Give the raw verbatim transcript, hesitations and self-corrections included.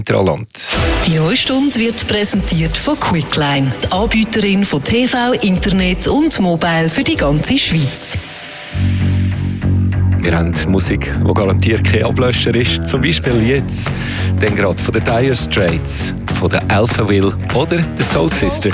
Intraland. Die neue Stunde wird präsentiert von Quickline, die Anbieterin von T V, Internet und Mobile für die ganze Schweiz. Wir haben Musik, die garantiert kein Ablöscher ist. Zum Beispiel jetzt, dann gerade von den Dire Straits, von der Alphaville oder der Soul Sister.